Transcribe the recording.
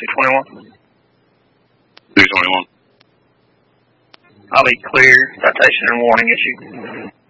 221. 221. I'll be clear. Citation and warning issue.